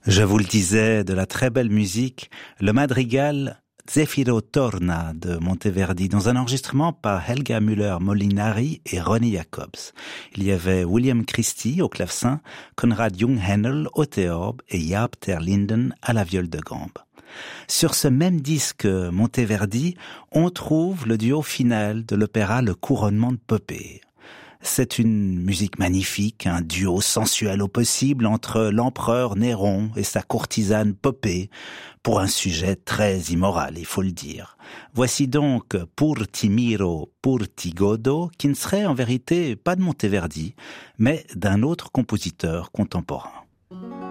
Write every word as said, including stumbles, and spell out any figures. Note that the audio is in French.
Je vous le disais, de la très belle musique, le madrigal Zefiro Torna de Monteverdi, dans un enregistrement par Helga Müller-Molinari et Ronnie Jacobs. Il y avait William Christie au clavecin, Konrad Jungheinl au théorbe et Jaap ter Linden à la viole de gambe. Sur ce même disque Monteverdi, on trouve le duo final de l'opéra Le Couronnement de Popée. C'est une musique magnifique, un duo sensuel au possible entre l'empereur Néron et sa courtisane Popée, pour un sujet très immoral, il faut le dire. Voici donc Pour ti miro, pour ti godo, qui ne serait en vérité pas de Monteverdi, mais d'un autre compositeur contemporain.